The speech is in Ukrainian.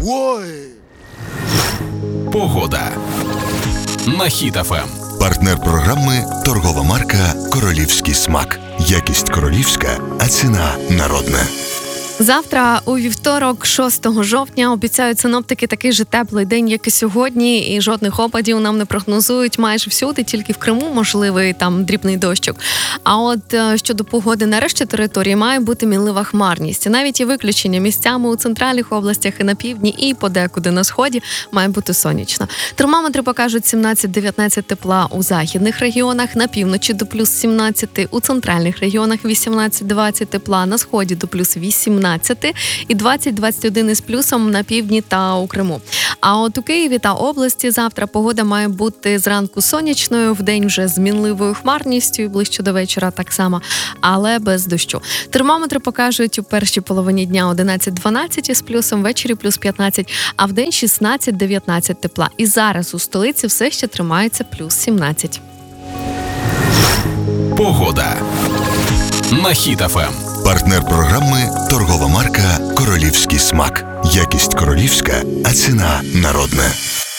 Погода на Хіт FM. Партнер програми торгова марка «Королівський смак». Якість королівська, а ціна народна. Завтра, у вівторок, 6 жовтня, обіцяють синоптики такий же теплий день, як і сьогодні, і жодних опадів нам не прогнозують майже всюди, тільки в Криму можливий там дрібний дощик. А от щодо погоди на решті території має бути мінлива хмарність. Навіть є виключення місцями у центральних областях і на півдні, і подекуди на сході має бути сонячно. Термометри покажуть 17-19 тепла у західних регіонах, на півночі до плюс 17, у центральних регіонах 18-20 тепла, на сході до плюс 18 і 20-21 із плюсом на півдні та у Криму. А от у Києві та області завтра погода має бути зранку сонячною, вдень вже з мінливою хмарністю і ближче до вечора так само, але без дощу. Термометри покажуть у першій половині дня 11-12 із плюсом, ввечері плюс 15, а вдень 16-19 тепла. І зараз у столиці все ще тримається плюс 17. Погода на Хіт FM. Партнер програми торгова марка «Королівський смак». Якість королівська, а ціна народна.